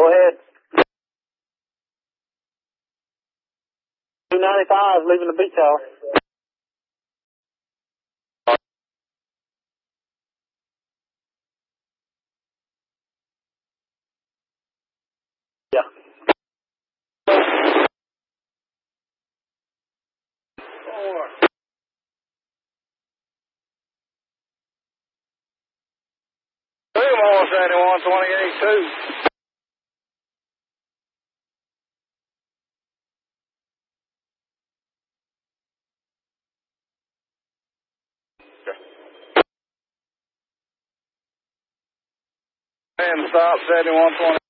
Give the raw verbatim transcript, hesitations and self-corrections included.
Go ahead. two ninety-five, leaving the beach tower. Yeah. Four. Three more, seventy-one twenty-eight, two. And stop, seventy-one twenty.